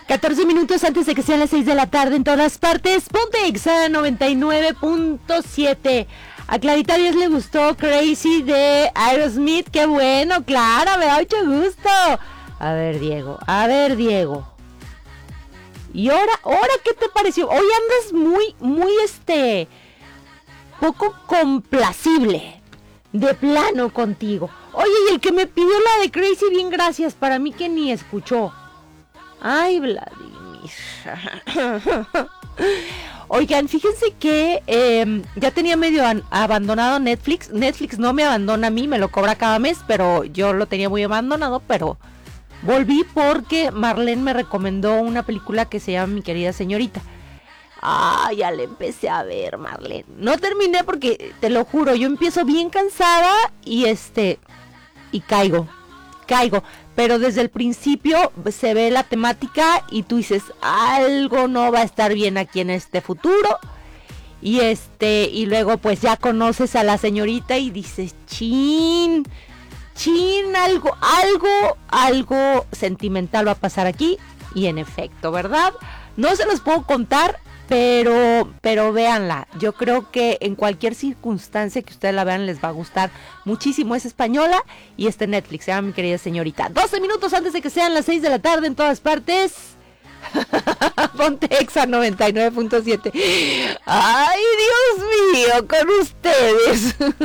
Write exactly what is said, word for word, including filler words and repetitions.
catorce minutos antes de que sean las seis de la tarde en todas partes. Ponte Exa noventa y nueve punto siete. A Clarita Díaz le gustó Crazy de Aerosmith. Qué bueno, Clara, me da mucho gusto. A ver, Diego, a ver, Diego. Y ahora, ahora, ¿qué te pareció? Hoy andas muy, muy, este, poco complacible, de plano contigo. Oye, y el que me pidió la de Crazy, bien gracias, para mí que ni escuchó. Ay, Vladimir. Oigan, fíjense que eh, ya tenía medio an- abandonado Netflix. Netflix no me abandona a mí, me lo cobra cada mes, pero yo lo tenía muy abandonado, pero volví porque Marlene me recomendó una película que se llama Mi Querida Señorita. Ah, ya le empecé a ver, Marlene. No terminé porque, te lo juro, yo empiezo bien cansada y este, y caigo, caigo. Pero desde el principio se ve la temática y tú dices, algo no va a estar bien aquí en este futuro. Y este, y luego pues ya conoces a la señorita y dices, chin, chin, algo, algo, algo sentimental va a pasar aquí. Y en efecto, ¿verdad? No se los puedo contar, pero, pero véanla. Yo creo que en cualquier circunstancia que ustedes la vean les va a gustar muchísimo. Es española y está en Netflix, se llama Mi Querida Señorita. doce minutos antes de que sean las seis de la tarde en todas partes. Ponte Exa noventa y nueve punto siete. Ay, Dios mío, con ustedes.